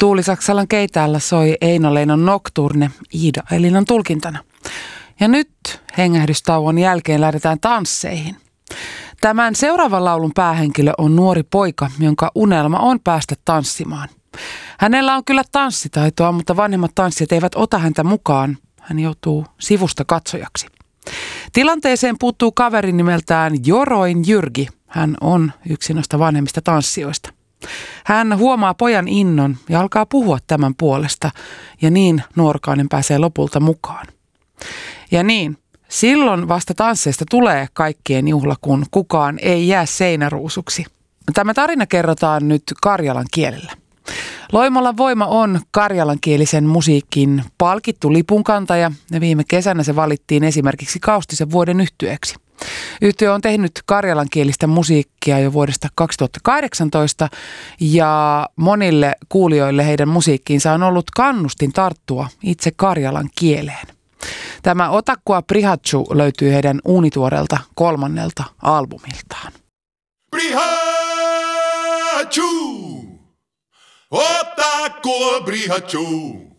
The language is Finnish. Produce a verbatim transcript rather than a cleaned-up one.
Tuuli Saksalan keitäällä soi Eino Leinon Nocturne Iida Elinan tulkintana. Ja nyt hengähdystauon jälkeen lähdetään tansseihin. Tämän seuraavan laulun päähenkilö on nuori poika, jonka unelma on päästä tanssimaan. Hänellä on kyllä tanssitaitoa, mutta vanhemmat tanssijat eivät ota häntä mukaan. Hän joutuu sivusta katsojaksi. Tilanteeseen puuttuu kaveri nimeltään Joroin Jyrki. Hän on yksi noista vanhemmista tanssijoista. Hän huomaa pojan innon ja alkaa puhua tämän puolesta, ja niin nuorkainen pääsee lopulta mukaan. Ja niin, silloin vasta tansseista tulee kaikkien juhla, kun kukaan ei jää seinäruusuksi. Tämä tarina kerrotaan nyt karjalan kielellä. Loimolan Voima on karjalankielisen musiikin palkittu lipunkantaja, ja viime kesänä se valittiin esimerkiksi Kaustisen vuoden yhtyeeksi. Yhtye on tehnyt karjalankielistä musiikkia jo vuodesta kaksituhattakahdeksantoista, ja monille kuulijoille heidän musiikkiinsa on ollut kannustin tarttua itse karjalan kieleen. Tämä Otakkua Prihatsu löytyy heidän uunituorelta kolmannelta albumiltaan. Prihatsu! Otakkua Prihatsu!